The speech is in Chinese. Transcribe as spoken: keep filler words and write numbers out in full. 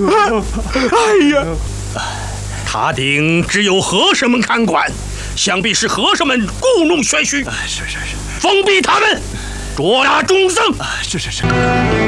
哎呀，塔顶只有和尚们看管，想必是和尚们故弄玄虚。 是是是， 封闭他们，捉拿众僧。 是是是。